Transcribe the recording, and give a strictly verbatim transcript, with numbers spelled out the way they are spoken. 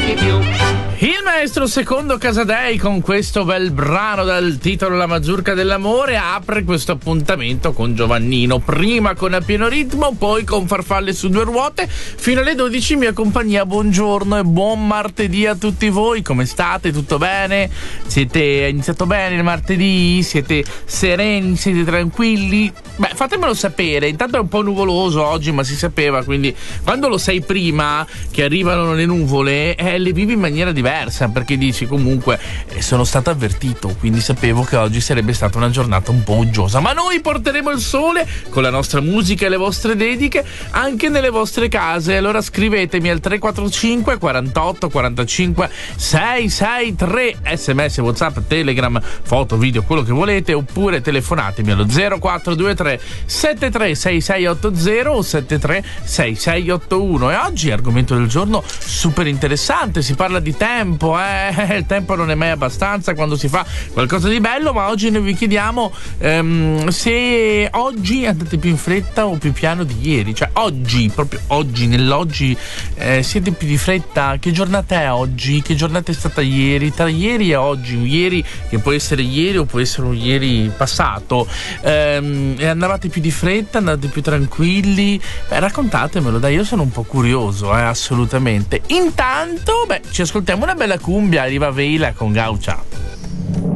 di più. Il maestro Secondo Casadei con questo bel brano dal titolo La mazurka dell'amore apre questo appuntamento con Giovannino, prima con A Pieno Ritmo, poi con Farfalle su due ruote, fino alle dodici mia compagnia. Buongiorno e buon martedì a tutti voi, come state? Tutto bene? Siete iniziato bene il martedì? Siete sereni? Siete tranquilli? Beh, fatemelo sapere, intanto è un po' nuvoloso oggi, ma si sapeva, quindi quando lo sai prima che arrivano le nuvole, eh, le vivi in maniera diversa, perché dici comunque eh, sono stato avvertito, quindi sapevo che oggi sarebbe stata una giornata un po' uggiosa, ma noi porteremo il sole con la nostra musica e le vostre dediche anche nelle vostre case. Allora scrivetemi al tre quattro cinque quarantotto quarantacinque seicentosessantatré, sms, whatsapp, telegram, foto, video, quello che volete, oppure telefonatemi allo zero quattro due tre sette tre sei sei otto zero o sette tre sei sei otto uno. E oggi argomento del giorno super interessante, si parla di tempo, eh? Il tempo non è mai abbastanza quando si fa qualcosa di bello, ma oggi noi vi chiediamo ehm, se oggi andate più in fretta o più piano di ieri, cioè oggi, proprio oggi, nell'oggi eh, siete più di fretta. Che giornata è oggi? Che giornata è stata ieri? Tra ieri e oggi, un ieri che può essere ieri o può essere un ieri passato, ehm, e andavate più di fretta, andate più tranquilli? Beh, raccontatemelo, dai, io sono un po' curioso, eh, assolutamente. Intanto, beh, ci ascoltiamo una bella cumbia, arriva Veila con Gaucha.